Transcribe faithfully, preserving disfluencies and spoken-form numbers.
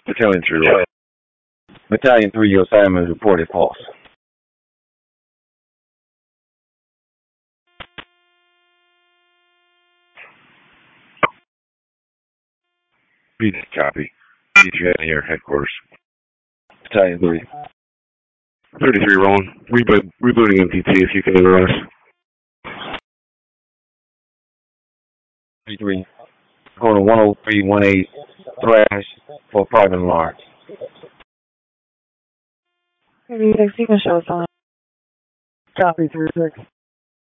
Battalion three, right? Battalion three, your assignment is reported false. Read that copy. Need you at here, headquarters. Battalion three. thirty-three rolling. Reboot, rebooting M P T if you can hear us. thirty-three. Going to one oh three one eight Thrash for private alarm. Maybe you can show sign. Copy, three six.